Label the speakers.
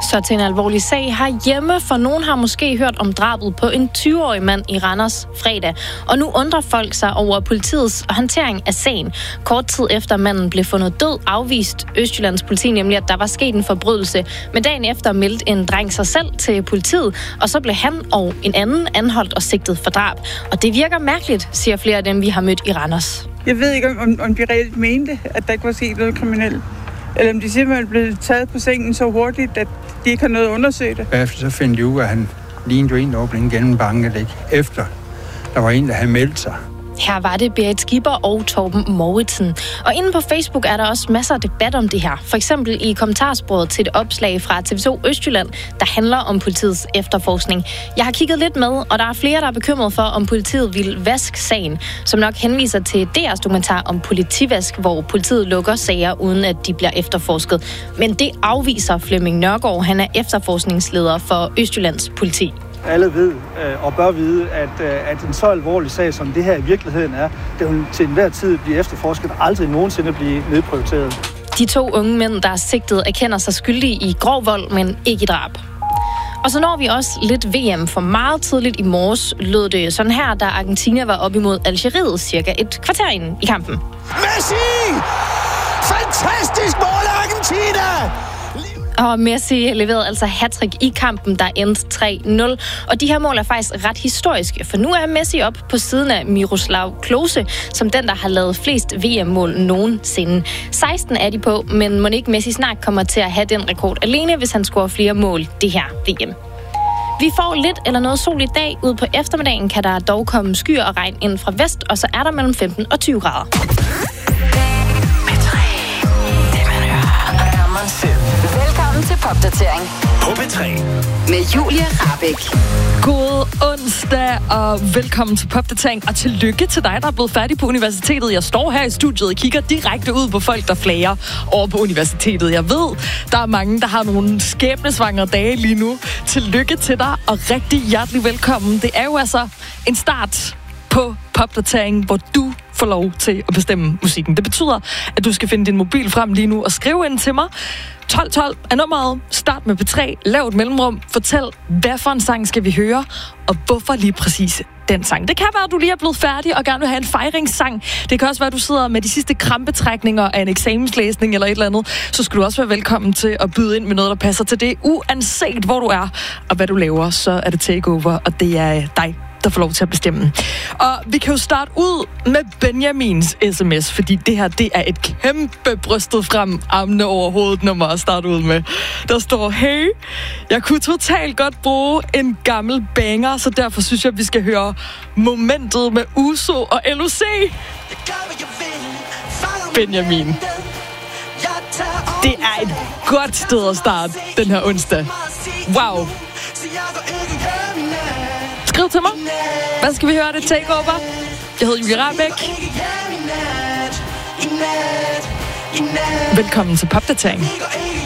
Speaker 1: Så til en alvorlig sag herhjemme, for nogen har måske hørt om drabet på en 20-årig mand i Randers fredag. Og nu undrer folk sig over politiets håndtering af sagen. Kort tid efter manden blev fundet død, afvist Østjyllands politi nemlig, at der var sket en forbrydelse. Men dagen efter meldte en dreng sig selv til politiet, og så blev han og en anden anholdt og sigtet for drab. Og det virker mærkeligt, siger flere af dem, vi har mødt i Randers.
Speaker 2: Jeg ved ikke, om de reelt mente, at der ikke var sket noget kriminelt. Eller om de simpelthen blev taget på sengen så hurtigt, at de ikke har noget at undersøge det.
Speaker 3: Efter så fandt de ud af, at han lignede jo en, der var blevet gennembanket, ikke? Efter der var en, der havde meldt sig.
Speaker 1: Her var det Berit Skipper og Torben Mouritsen. Og inde på Facebook er der også masser af debat om det her. For eksempel i kommentarsporet til et opslag fra TV2 Østjylland, der handler om politiets efterforskning. Jeg har kigget lidt med, og der er flere, der er bekymret for, om politiet vil vaske sagen, som nok henviser til DR's dokumentar om politivask, hvor politiet lukker sager, uden at de bliver efterforsket. Men det afviser Flemming Nørgaard. Han er efterforskningsleder for Østjyllands politi.
Speaker 4: Alle ved og bør vide, at en så alvorlig sag, som det her i virkeligheden er, det vil til enhver tid blive efterforsket og aldrig nogensinde blive nedprioriteret.
Speaker 1: De 2 unge mænd, der er sigtet, erkender sig skyldige i grov vold, men ikke i drab. Og så når vi også lidt VM, for meget tidligt i morges lød det sådan her, da Argentina var op imod Algeriet cirka et kvarter inde i kampen.
Speaker 5: Messi! Fantastisk mål af Argentina!
Speaker 1: Og Messi leverede altså hattrick i kampen, der endte 3-0. Og de her mål er faktisk ret historiske, for nu er Messi op på siden af Miroslav Klose, som den, der har lavet flest VM-mål nogensinde. 16 er de på, men Monique Messi snart kommer til at have den rekord alene, hvis han scorer flere mål det her VM. Vi får lidt eller noget sol i dag. Ude på eftermiddagen kan der dog komme skyer og regn ind fra vest, og så er der mellem 15 og 20 grader.
Speaker 6: Velkommen til Popdatering
Speaker 5: På P3
Speaker 6: med Julie Rahbek.
Speaker 7: God onsdag og velkommen til Popdatering. Og tillykke til dig, der er blevet færdig på universitetet. Jeg står her i studiet og kigger direkte ud på folk, der flager over på universitetet. Jeg ved, der er mange, der har nogle skæbnesvangre dage lige nu. Tillykke til dig og rigtig hjertelig velkommen. Det er jo altså en start på Popdatering, hvor du får lov til at bestemme musikken. Det betyder, at du skal finde din mobil frem lige nu og skrive ind til mig. 1212 er nummeret. Start med P3. Lav et mellemrum. Fortæl, hvad for en sang skal vi høre, og hvorfor lige præcis den sang. Det kan være, at du lige er blevet færdig og gerne vil have en fejringssang. Det kan også være, at du sidder med de sidste krampetrækninger af en eksamenslæsning eller et eller andet. Så skal du også være velkommen til at byde ind med noget, der passer til det. Uanset hvor du er og hvad du laver, så er det takeover, og det er dig, der får lov til at bestemme. Og vi kan jo starte ud med Benjamins sms, fordi det her, det er et kæmpe brystet frem, armene over hovedet nummer at starte ud med. Der står, hey, jeg kunne totalt godt bruge en gammel banger, så derfor synes jeg, vi skal høre Momentet med Uso og LOC. Benjamin. Det er et godt sted at starte den her onsdag. Wow. Skriv til mig. Hvad skal vi høre? Det takeover. Jeg hedder Julie Rahbek. Velkommen til Popdatering.